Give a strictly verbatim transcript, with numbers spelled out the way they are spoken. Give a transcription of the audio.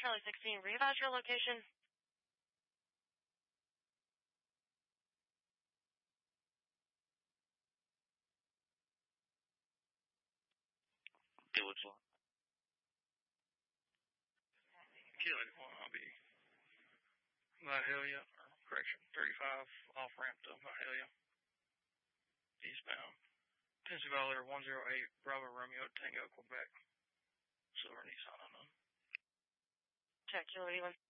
Charlie sixteen, reevaluate your location. Yeah, which one? Kill anyone, I'll be Vidalia, or correction, thirty-five off ramp to Vidalia. Eastbound. Tennessee Valley one zero eight, Bravo Romeo, Tango, Quebec. Silver Nissan unknown. Check, Kilo eighty-one.